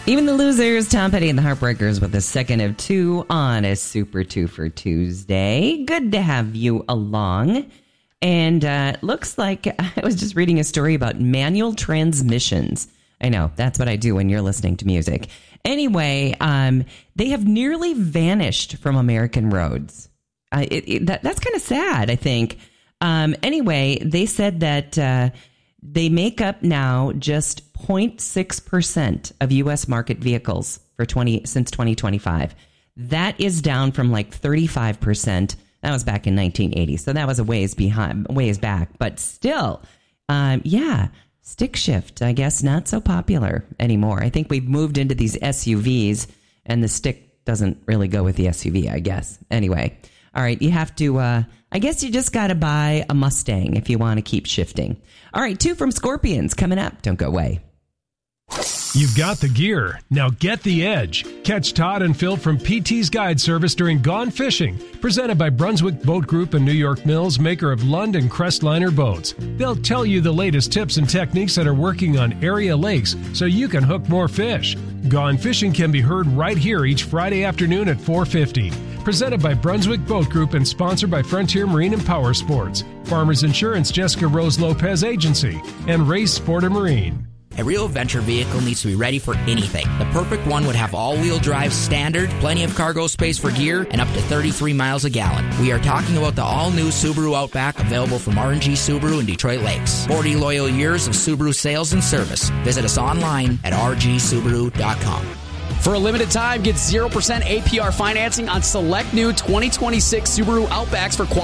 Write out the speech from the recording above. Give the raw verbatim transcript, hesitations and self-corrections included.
Even the Losers, Tom Petty and the Heartbreakers with a second of two on a Super Two for Tuesday. Good to have you along. And uh, looks like I was just reading a story about manual transmissions. I know, that's what I do when you're listening to music. Anyway, um, they have nearly vanished from American roads. Uh, it, it, that, that's kind of sad, I think. Um, anyway, they said that uh, they make up now just zero point six percent of U S market vehicles for twenty since twenty twenty-five. That is down from like thirty-five percent. That was back in nineteen eighty. So that was a ways behind, ways back. But still, um, yeah, stick shift, I guess, not so popular anymore. I think we've moved into these S U Vs and the stick doesn't really go with the S U V, I guess. Anyway, all right, you have to, uh, I guess you just got to buy a Mustang if you want to keep shifting. All right, two from Scorpions coming up. Don't go away. You've got the gear. Now get the edge. Catch Todd and Phil from P T's Guide Service during Gone Fishing, presented by Brunswick Boat Group and New York Mills, maker of Lund and Crestliner boats. They'll tell you the latest tips and techniques that are working on area lakes so you can hook more fish. Gone Fishing can be heard right here each Friday afternoon at four fifty. Presented by Brunswick Boat Group and sponsored by Frontier Marine and Power Sports, Farmers Insurance, Jessica Rose Lopez Agency, and Race Sporter Marine. A real venture vehicle needs to be ready for anything. The perfect one would have all-wheel drive standard, plenty of cargo space for gear, and up to thirty-three miles a gallon. We are talking about the all-new Subaru Outback, available from R and G Subaru in Detroit Lakes. forty loyal years of Subaru sales and service. Visit us online at r g subaru dot com. For a limited time, get zero percent A P R financing on select new twenty twenty-six Subaru Outbacks for quality.